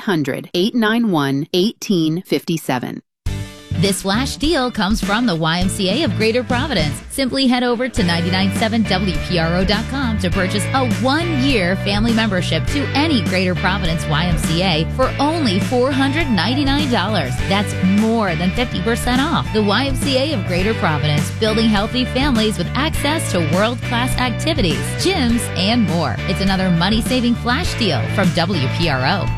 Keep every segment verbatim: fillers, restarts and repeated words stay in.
hundred, eight nine one, one eight five seven. This flash deal comes from the Y M C A of Greater Providence. Simply head over to nine nine seven W P R O dot com to purchase a one-year family membership to any Greater Providence Y M C A for only four hundred ninety-nine dollars. That's more than fifty percent off. The Y M C A of Greater Providence, building healthy families with access to world-class activities, gyms, and more. It's another money-saving flash deal from W P R O.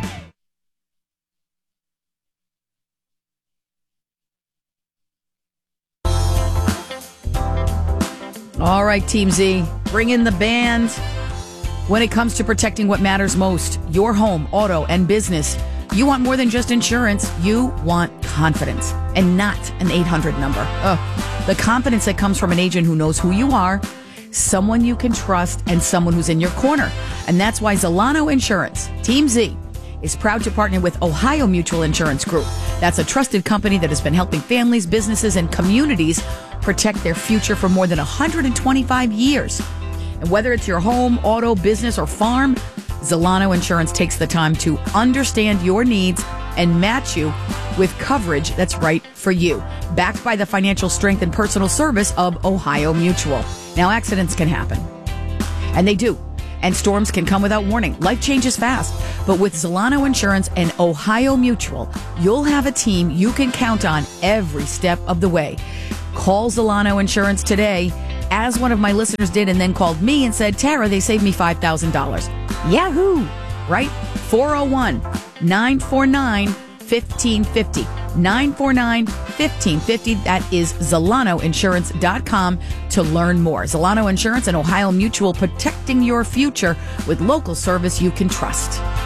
All right, Team Z, bring in the band. When it comes to protecting what matters most, your home, auto, and business, you want more than just insurance. You want confidence, and not an eight hundred number. Ugh. The confidence that comes from an agent who knows who you are, someone you can trust, and someone who's in your corner. And that's why Zolano Insurance, Team Z, is proud to partner with Ohio Mutual Insurance Group. That's a trusted company that has been helping families, businesses, and communities protect their future for more than one hundred twenty-five years. And whether it's your home, auto, business, or farm, Zolano Insurance takes the time to understand your needs and match you with coverage that's right for you. Backed by the financial strength and personal service of Ohio Mutual. Now, accidents can happen. And they do. And storms can come without warning. Life changes fast. But with Zolano Insurance and Ohio Mutual, you'll have a team you can count on every step of the way. Call Zolano Insurance today, as one of my listeners did, and then called me and said, Tara, they saved me five thousand dollars. Yahoo! Right? four oh one, nine four nine, one five five oh. nine four nine, one five five oh. That is Zolano Insurance dot com to learn more. Zolano Insurance and Ohio Mutual, protecting your future with local service you can trust.